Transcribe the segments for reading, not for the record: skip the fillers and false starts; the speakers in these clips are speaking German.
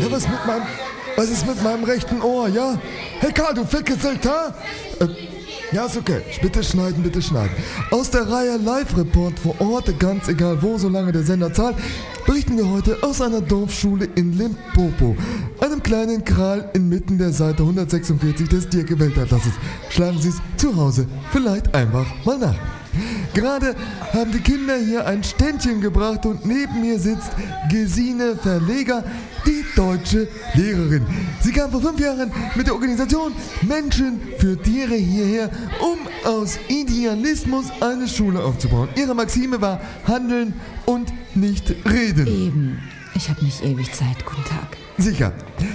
Was ist mit meinem rechten Ohr, ja? Hey Karl, du Fettgeselter! Ja, ist okay. Bitte schneiden. Aus der Reihe Live-Report vor Ort, ganz egal wo, solange der Sender zahlt, berichten wir heute aus einer Dorfschule in Limpopo, einem kleinen Kral inmitten der Seite 146 des Dirke-Weltatlases. Schlagen Sie es zu Hause vielleicht einfach mal nach. Gerade haben die Kinder hier ein Ständchen gebracht und neben mir sitzt Gesine Verleger, die deutsche Lehrerin. Sie kam vor 5 Jahren mit der Organisation Menschen für Tiere hierher, um aus Idealismus eine Schule aufzubauen. Ihre Maxime war Handeln und nicht reden. Eben. Ich habe nicht ewig Zeit. Guten Tag. Sicher.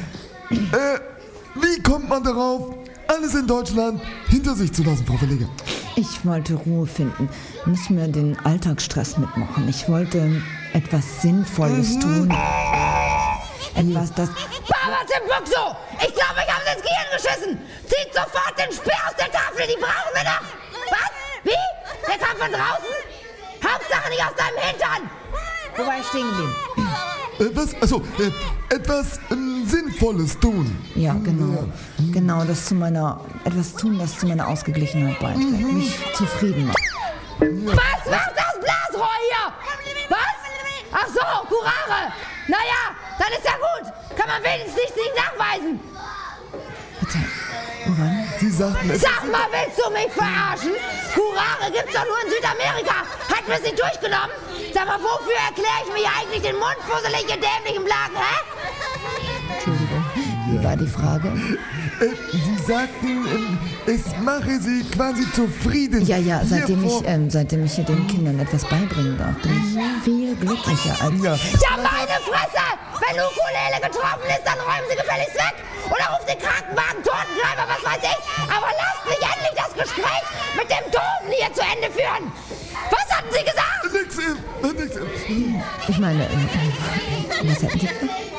Wie kommt man darauf, alles in Deutschland hinter sich zu lassen, Frau Verleger? Ich wollte Ruhe finden, nicht mehr den Alltagsstress mitmachen. Ich wollte etwas Sinnvolles tun. Etwas, das... Baba Timbuktu! Ich glaube, ich habe ins Gehirn geschissen! Zieht sofort den Speer aus der Tafel, die brauchen wir noch! Was? Wie? Der kam von draußen? Hauptsache nicht aus deinem Hintern! Wo war ich stehen geblieben? Etwas Sinnvolles tun. Ja, genau. Genau, etwas tun, das zu meiner Ausgeglichenheit beiträgt. Mich zufrieden macht. Was macht das Blasrohr hier? Was? Ach so, Curare! Naja, dann ist ja gut. Kann man wenigstens nicht nachweisen. Bitte, woran? Sie sagten es... Sag mal, willst du mich verarschen? Curare gibt's doch nur in Südamerika. Hat mir's nicht durchgenommen? Sag mal, wofür erkläre ich mir eigentlich den Mund fusselig in dämlichen Blagen, hä? Entschuldigung, wie war die Frage? Sie sagten, es mache Sie quasi zufrieden. Ja, seitdem ich hier den Kindern etwas beibringen darf, bin ich viel glücklicher als... Ja, meine Fresse! Wenn Ukulele getroffen ist, dann räumen Sie gefälligst weg! Oder ruft den Krankenwagen, Totengräber, was weiß ich! Aber lasst mich endlich das Gespräch mit dem Doofen hier zu Ende führen! Was hatten Sie gesagt? Nix. Ich meine, was hätten Sie...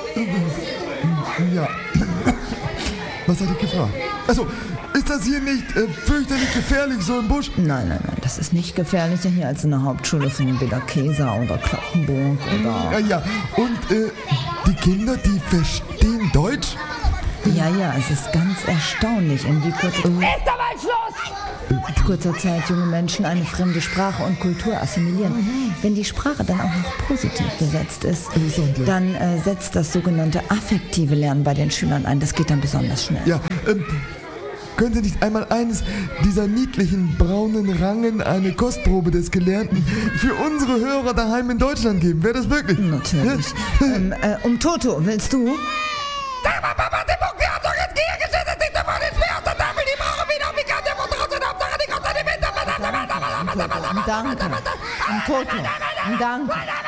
Ja. Was hat ich gefragt? Also, ist das hier nicht fürchterlich gefährlich, so im Busch? Nein, das ist nicht gefährlicher hier als in der Hauptschule von Bederkesa oder Kloppenburg oder... Ja, und die Kinder, die verstehen Deutsch? Ja, es ist ganz erstaunlich, in wie kurzer Zeit junge Menschen eine fremde Sprache und Kultur assimilieren. Wenn die Sprache dann auch noch positiv besetzt ist, dann setzt das sogenannte affektive Lernen bei den Schülern ein. Das geht dann besonders schnell. Ja, können Sie nicht einmal eines dieser niedlichen braunen Rangen, eine Kostprobe des Gelernten, für unsere Hörer daheim in Deutschland geben? Wäre das möglich? Natürlich. Toto, willst du? Sag mal, Papa Timbuktu, wir haben doch jetzt Gehirn geschissen, nicht davon den Speer aus der Tafel, die brauchen wir noch, wie kann der von draußen, Hauptsache die kommt an die Winter, Danke. Toto, danke.